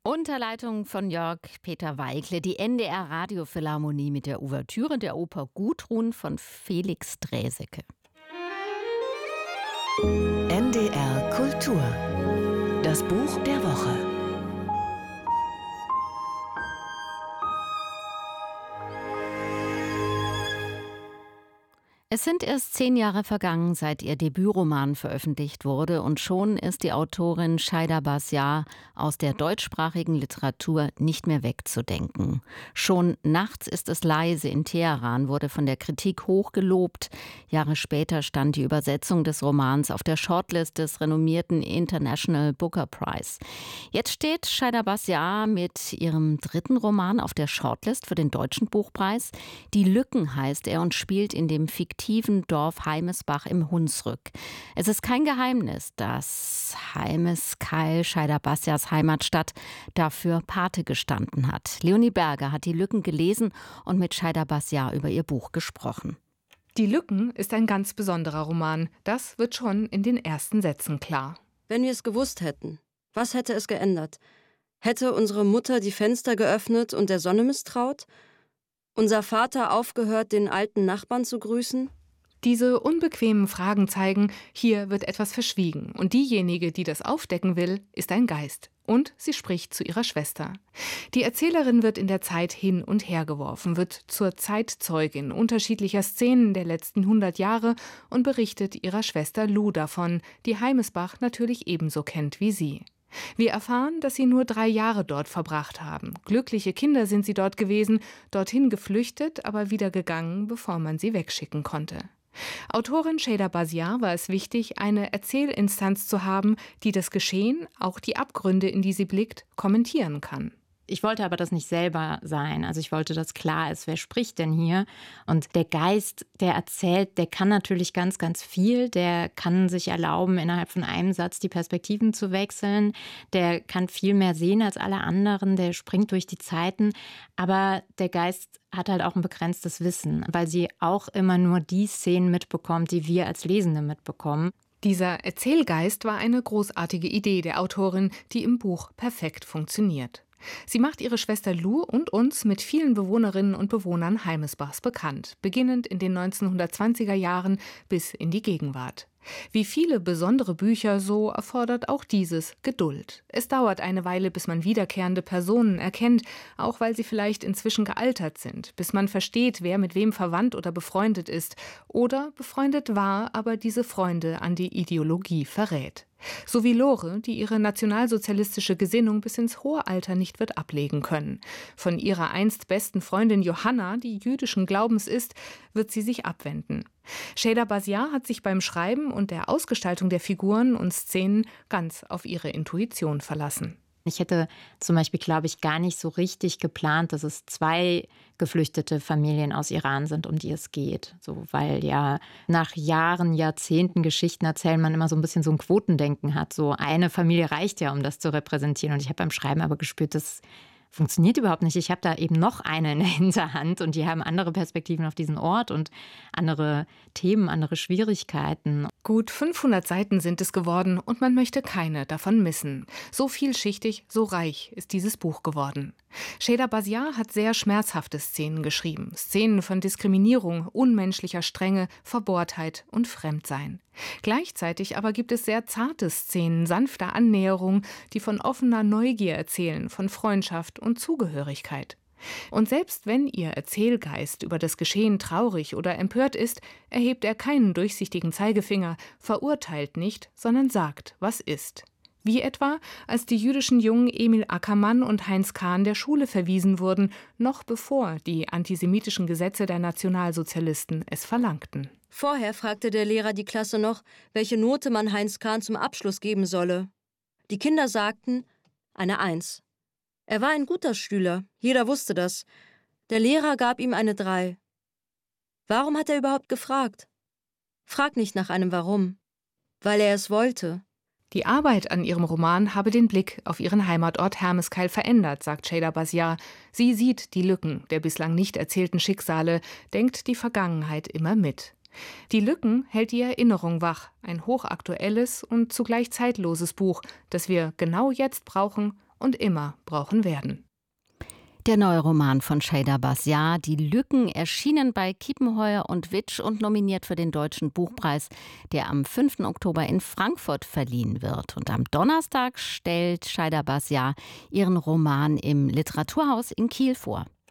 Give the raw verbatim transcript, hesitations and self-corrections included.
Unter Leitung von Jörg Peter Weigle, die N D R Radiophilharmonie mit der Ouvertüre der Oper Gudrun von Felix Draeseke. N D R Kultur. Das Buch der Woche. Es sind erst zehn Jahre vergangen, seit ihr Debütroman veröffentlicht wurde, und schon ist die Autorin Shaida Basiar aus der deutschsprachigen Literatur nicht mehr wegzudenken. Schon Nachts ist es leise in Teheran wurde von der Kritik hoch gelobt. Jahre später stand die Übersetzung des Romans auf der Shortlist des renommierten International Booker Prize. Jetzt steht Shaida Basiar mit ihrem dritten Roman auf der Shortlist für den Deutschen Buchpreis. Die Lücken heißt er und spielt in dem fiktiven Dorf Heimesbach im Hunsrück. Es ist kein Geheimnis, dass Heimeskeil, Shaida Basiars Heimatstadt, dafür Pate gestanden hat. Leonie Berger hat die Lücken gelesen und mit Shaida Basiar über ihr Buch gesprochen. Die Lücken ist ein ganz besonderer Roman. Das wird schon in den ersten Sätzen klar. Wenn wir es gewusst hätten, was hätte es geändert? Hätte unsere Mutter die Fenster geöffnet und der Sonne misstraut? Unser Vater aufgehört, den alten Nachbarn zu grüßen? Diese unbequemen Fragen zeigen, hier wird etwas verschwiegen. Und diejenige, die das aufdecken will, ist ein Geist. Und sie spricht zu ihrer Schwester. Die Erzählerin wird in der Zeit hin und her geworfen, wird zur Zeitzeugin unterschiedlicher Szenen der letzten hundert Jahre und berichtet ihrer Schwester Lou davon, die Heimesbach natürlich ebenso kennt wie sie. Wir erfahren, dass sie nur drei Jahre dort verbracht haben. Glückliche Kinder sind sie dort gewesen, dorthin geflüchtet, aber wieder gegangen, bevor man sie wegschicken konnte. Autorin Shaida Basiar war es wichtig, eine Erzählinstanz zu haben, die das Geschehen, auch die Abgründe, in die sie blickt, kommentieren kann. Ich wollte aber das nicht selber sein. Also ich wollte, dass klar ist, wer spricht denn hier? Und der Geist, der erzählt, der kann natürlich ganz, ganz viel. Der kann sich erlauben, innerhalb von einem Satz die Perspektiven zu wechseln. Der kann viel mehr sehen als alle anderen. Der springt durch die Zeiten. Aber der Geist hat halt auch ein begrenztes Wissen, weil sie auch immer nur die Szenen mitbekommt, die wir als Lesende mitbekommen. Dieser Erzählgeist war eine großartige Idee der Autorin, die im Buch perfekt funktioniert. Sie macht ihre Schwester Lou und uns mit vielen Bewohnerinnen und Bewohnern Heimesbachs bekannt, beginnend in den neunzehnhundertzwanziger Jahren bis in die Gegenwart. Wie viele besondere Bücher, so erfordert auch dieses Geduld. Es dauert eine Weile, bis man wiederkehrende Personen erkennt, auch weil sie vielleicht inzwischen gealtert sind, bis man versteht, wer mit wem verwandt oder befreundet ist oder befreundet war, aber diese Freunde an die Ideologie verrät. So wie Lore, die ihre nationalsozialistische Gesinnung bis ins hohe Alter nicht wird ablegen können. Von ihrer einst besten Freundin Johanna, die jüdischen Glaubens ist, wird sie sich abwenden. Shaida Basiar hat sich beim Schreiben und der Ausgestaltung der Figuren und Szenen ganz auf ihre Intuition verlassen. Ich hätte zum Beispiel, glaube ich, gar nicht so richtig geplant, dass es zwei geflüchtete Familien aus Iran sind, um die es geht. So, weil ja nach Jahren, Jahrzehnten Geschichten erzählen, man immer so ein bisschen so ein Quotendenken hat. So eine Familie reicht ja, um das zu repräsentieren. Und ich habe beim Schreiben aber gespürt, das funktioniert überhaupt nicht. Ich habe da eben noch eine in der Hinterhand und die haben andere Perspektiven auf diesen Ort und andere Themen, andere Schwierigkeiten. Gut fünfhundert Seiten sind es geworden und man möchte keine davon missen. So vielschichtig, so reich ist dieses Buch geworden. Shaida Basiar hat sehr schmerzhafte Szenen geschrieben. Szenen von Diskriminierung, unmenschlicher Strenge, Verbohrtheit und Fremdsein. Gleichzeitig aber gibt es sehr zarte Szenen, sanfter Annäherung, die von offener Neugier erzählen, von Freundschaft und Zugehörigkeit. Und selbst wenn ihr Erzählgeist über das Geschehen traurig oder empört ist, erhebt er keinen durchsichtigen Zeigefinger, verurteilt nicht, sondern sagt, was ist. Wie etwa, als die jüdischen Jungen Emil Ackermann und Heinz Kahn der Schule verwiesen wurden, noch bevor die antisemitischen Gesetze der Nationalsozialisten es verlangten. Vorher fragte der Lehrer die Klasse noch, welche Note man Heinz Kahn zum Abschluss geben solle. Die Kinder sagten, eine Eins. Er war ein guter Schüler, jeder wusste das. Der Lehrer gab ihm eine Drei. Warum hat er überhaupt gefragt? Frag nicht nach einem Warum. Weil er es wollte. Die Arbeit an ihrem Roman habe den Blick auf ihren Heimatort Hermeskeil verändert, sagt Shaida Basiar. Sie sieht die Lücken der bislang nicht erzählten Schicksale, denkt die Vergangenheit immer mit. Die Lücken hält die Erinnerung wach, ein hochaktuelles und zugleich zeitloses Buch, das wir genau jetzt brauchen, und immer brauchen werden. Der neue Roman von Cheyda Basiar, Die Lücken, erschienen bei Kiepenheuer und Witsch und nominiert für den Deutschen Buchpreis, der am fünften Oktober in Frankfurt verliehen wird. Und am Donnerstag stellt Cheyda Basiar ihren Roman im Literaturhaus in Kiel vor.